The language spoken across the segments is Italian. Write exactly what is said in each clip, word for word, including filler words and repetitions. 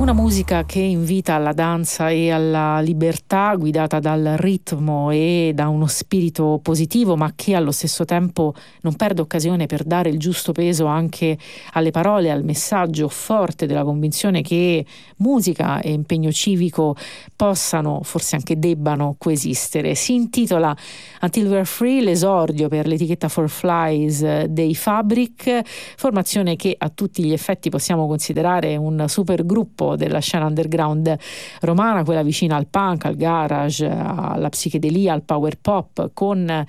Una musica che invita alla danza e alla libertà, guidata dal ritmo e da uno spirito positivo, ma che allo stesso tempo non perde occasione per dare il giusto peso anche alle parole, al messaggio forte della convinzione che musica e impegno civico possano, forse anche debbano, coesistere. Si intitola Until We're Free, l'esordio per l'etichetta For Flies dei Fabric, formazione che a tutti gli effetti possiamo considerare un super gruppo della scena underground romana, quella vicina al punk, al garage, alla psichedelia, al power pop, con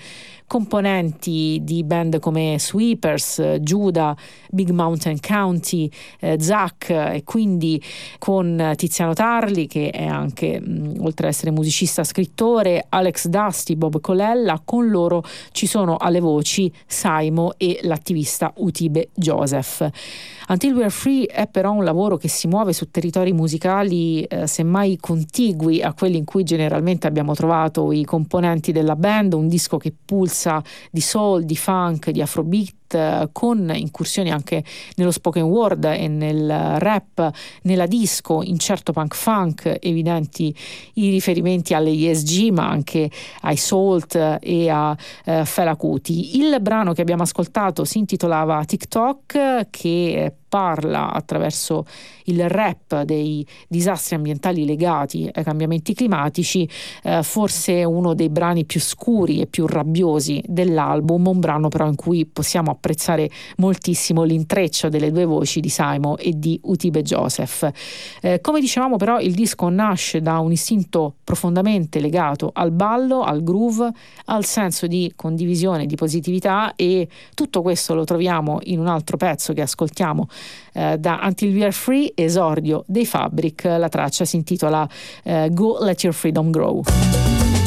componenti di band come Sweepers, Judah, Big Mountain County, eh, Zack, e quindi con Tiziano Tarli, che è anche, mh, oltre ad essere musicista, scrittore, Alex Dusty, Bob Colella. Con loro ci sono alle voci Saimo e l'attivista Utibe Joseph. Until We're Free è però un lavoro che si muove su territori musicali eh, semmai contigui a quelli in cui generalmente abbiamo trovato i componenti della band, un disco che pulsa di soul, di funk, di afrobeat, con incursioni anche nello spoken word e nel rap, nella disco, in certo punk funk, evidenti i riferimenti alle E S G ma anche ai Salt e a eh, Fela Kuti. Il brano che abbiamo ascoltato si intitolava TikTok, che parla attraverso il rap dei disastri ambientali legati ai cambiamenti climatici, eh, forse uno dei brani più scuri e più rabbiosi dell'album, un brano però in cui possiamo apprezzare moltissimo l'intreccio delle due voci di Saimo e di Utibe Joseph. Eh, come dicevamo però, il disco nasce da un istinto profondamente legato al ballo, al groove, al senso di condivisione, di positività, e tutto questo lo troviamo in un altro pezzo che ascoltiamo eh, da Until We Are Free, esordio dei Fabric. La traccia si intitola eh, Go Let Your Freedom Grow.